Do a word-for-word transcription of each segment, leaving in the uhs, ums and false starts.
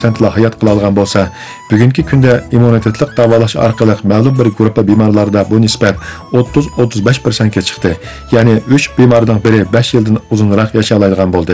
Sentla hayat qila olgan bo'lsa, bugungi kunda immunitetlik davolash orqali ma'lum bir guruhda bemorlarda bu nisbat o'ttiz o'ttiz besh persentga chiqdi. Ya'ni uch bemordan biri besh yildan uzunroq yashay oladigan bo'ldi.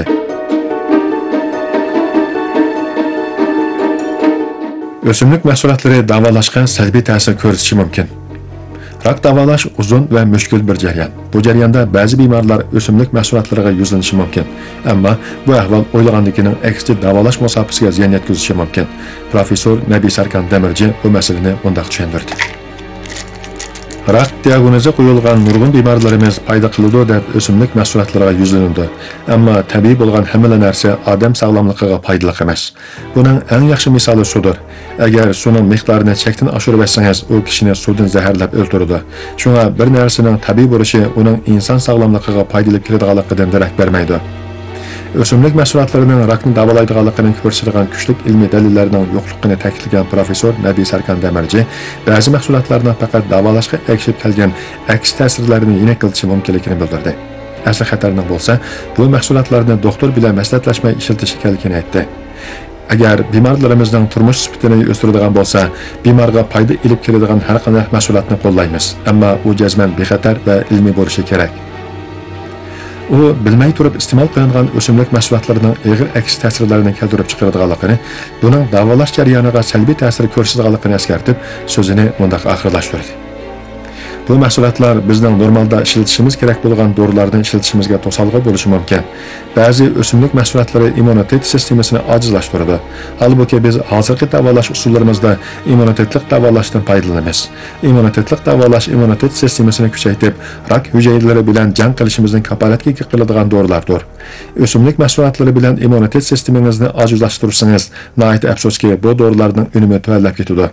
O'simlik mahsulotlari davolashga salbiy ta'sir ko'rsatishi mumkin. Rak davolash uzun va mushkul bir jarayon. Bu jarayonda ba'zi bemorlar o'simlik mahsulotlariga yuzlanishi mumkin. Ammo bu ahvol o'ylagandagining aksi davolash masofasiga ziyon yetkazishi mumkin. Professor Nabiy Sarkar Demirji bu masalani bunday tushuntirdi. Rak diagnozi qo'yilgan nurg'un bemorlarimiz paydo qiladi deb o'simlik mahsulotlariga yuzlanadi. Ammo tabiiy bo'lgan hamma narsa odam sog'lomligiga foydali emas. Buning eng yaxshi misoli sudir. Agar suning miqdorini chekdan oshirib etsangiz, u kishini suvdan zaharlab o'ldiradi. Shunga bir narsaning tabiiy bo'lishi uning inson sog'lomligiga foydali keladiganligidan darak bermaydi. O'simlik mahsulotlarining rakni davolaydiganligini ko'rsatadigan kuchli ilmiy dalillarning yo'qligini ta'kidlagan professor Nabiy Sarkar Demirji, ba'zi mahsulotlarning faqat davolashga erishib kelgan aks ta'sirlarini yengiltishi mumkinligini bildirdi. Asli xatarning bo'lsa, bu mahsulotlarni doktor bilan maslahatlashmay ishlatish kerakligini aytdi. Agar bemorlarimizning turmush sifatini o'stiradigan bo'lsa, bemorga foyda olib keladigan har qanday mahsulotni qo'llaymiz. Ammo u jazman bexatar va ilmiy bo'lishi kerak. U bilmay turib iste'mol qilingan o'simlik mahsulotlarining og'ir aks ta'sirlarini keltirib chiqaradiganligini, buning davolash jarayoniga salbiy ta'sir ko'rsatadiganligini eskartib, so'zini bunday oxirlashtirdi. Bu mahsulotlar bizning normalda ishlatishimiz kerak bo'lgan dorilardan ishlatishimizga to'salg'i bo'lishi mumkin. Ba'zi o'simlik mahsulotlari immunitet sistemasini ojizlashtiradi. Halbuki biz hozirgi davolash usullarimizda immunitetlik davolashdan foydalanamiz. Immunitetlik davolash immunitet sistemasini kuchaytirib, rak hujayralari bilan jang qilishimizning kafolatga qiladigan dorilardir. O'simlik mahsulotlari bilan immunitet sistemingizni ojizlashtirsangiz, nihoyat afsuski bu dorilarning unumi tuvanlab ketadi.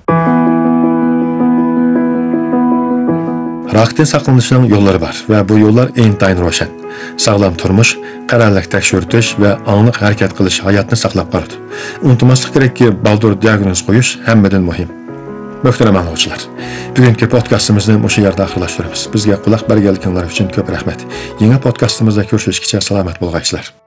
Rakdan saqlanishning yo'llari bor va bu yo'llar intayin ro'shan. Sog'lom turmush, qarorlik tekshirtish va aniq harakat qilish hayotni saqlab qoladi. Unutmaslik kerakki, baldur diagnoz qo'yish hammadan muhim. Muhtaram anglovchilar, bugungi podkastimizni o'sha yerda oxirlashtiramiz. Bizga quloq berganliklaringiz uchun ko'p rahmat. Yangi podkastimizda ko'rishishgacha salomat bo'lg'aysizlar.